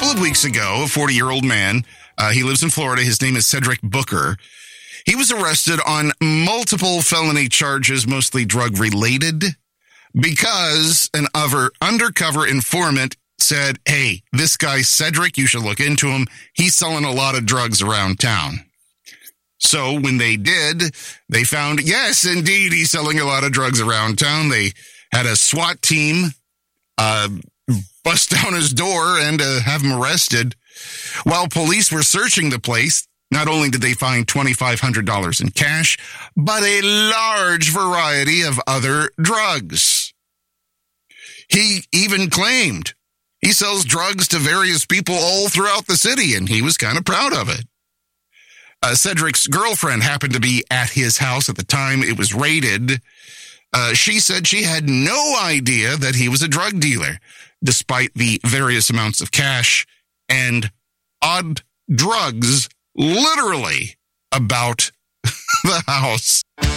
couple of weeks ago, a 40-year-old man, he lives in Florida. His name is Cedric Booker. He was arrested on multiple felony charges, mostly drug-related, because an undercover informant said, hey, this guy Cedric, you should look into him. He's selling a lot of drugs around town. So when they did, they found, yes, indeed, he's selling a lot of drugs around town. They had a SWAT team bust down his door and have him arrested. While police were searching the place, not only did they find $2,500 in cash, but a large variety of other drugs. He even claimed he sells drugs to various people all throughout the city, and he was kind of proud of it. Cedric's girlfriend happened to be at his house at the time it was raided. She said she had no idea that he was a drug dealer, despite the various amounts of cash and odd drugs literally about the house.